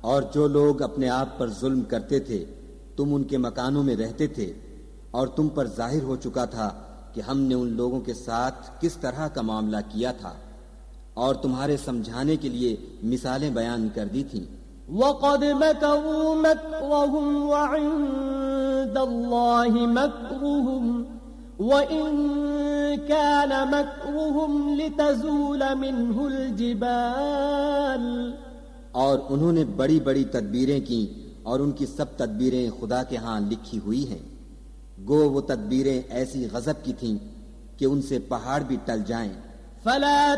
और जो लोग अपने आप पर जुल्म करते थे तुम उनके मकानों में रहते थे और तुम पर जाहिर हो चुका था कि हमने उन लोगों के साथ किस तरह का मामला किया था और तुम्हारे समझाने के लिए मिसालें बयान कर दी थीं। वक़द मकरू मकरहुम व इंदल्लाहि मकरुहुम व इन कान मकरुहुम लितज़ूल मिन्हुल जिबाल। और उन्होंने बड़ी बड़ी तदबीरें की और उनकी सब तदबीरें खुदा के हां लिखी हुई हैं। गो वो तदबीरें ऐसी गजब की थीं कि उनसे पहाड़ भी टल जाएं। फला